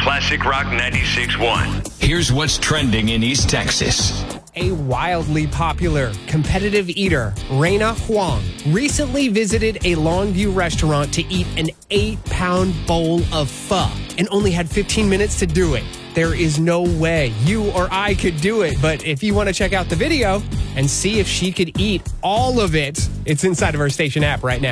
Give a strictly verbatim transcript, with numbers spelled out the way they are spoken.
Classic Rock ninety-six point one. Here's what's trending in East Texas. A wildly popular competitive eater, Raina Huang, recently visited a Longview restaurant to eat an eight-pound bowl of pho and only had fifteen minutes to do it. There is no way you or I could do it, but if you want to check out the video and see if she could eat all of it, it's inside of our station app right now.